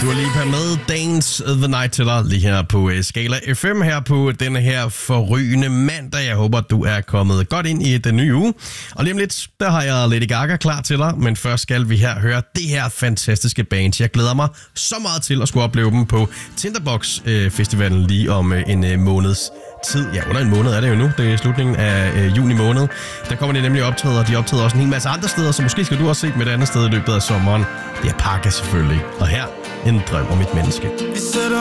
Dua Lipa med Dance the Night til dig lige her på Skala FM her på denne her forrygende mandag. Jeg håber, du er kommet godt ind i den nye uge. Og lige om lidt, der har jeg Lady Gaga klar til dig. Men først skal vi her høre det her fantastiske band. Jeg glæder mig så meget til at skulle opleve dem på Tinderbox Festivalen lige om en måneds tid. Ja, under en måned er det jo nu. Det er slutningen af juni måned. Der kommer de nemlig optræder. De optræder også en hel masse andre steder, så måske skal du også se dem et andet sted i løbet af sommeren. Det er Parka selvfølgelig. Og her en drøm om et menneske. Vi sætter